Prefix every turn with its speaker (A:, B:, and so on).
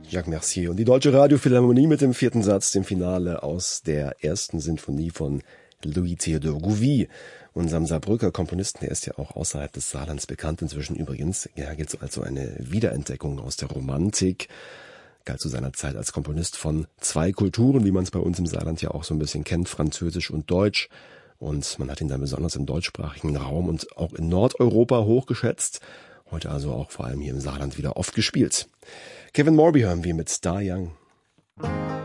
A: Jacques Mercier und die Deutsche Radiophilharmonie mit dem 4. Satz, dem Finale aus der ersten Sinfonie von Louis Théodore Gouvi, unserem Saarbrücker Komponisten. Der ist ja auch außerhalb des Saarlands bekannt inzwischen übrigens. Er gilt also eine Wiederentdeckung aus der Romantik. Galt zu seiner Zeit als Komponist von zwei Kulturen, wie man es bei uns im Saarland ja auch so ein bisschen kennt, Französisch und Deutsch. Und man hat ihn dann besonders im deutschsprachigen Raum und auch in Nordeuropa hochgeschätzt. Heute also auch vor allem hier im Saarland wieder oft gespielt. Kevin Morby hören wir mit Star Young.